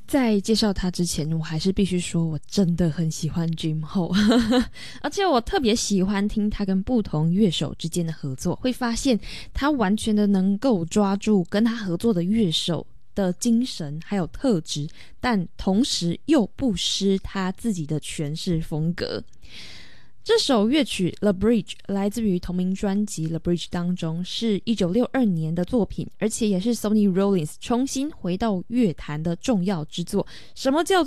在介绍他之前，我还是必须说我真的很喜欢 Jim Ho 而且我特别喜欢听他跟不同乐手之间的合作，会发现他完全的能够抓住跟他合作的乐手的精神还有特质，但同时又不失他自己的诠释风格。这首乐曲 The Bridge 来自于同名专辑 The Bridge 当中，是1962年的作品，而且也是 Sonny Rollins 重新回到乐坛的重要之作。什么叫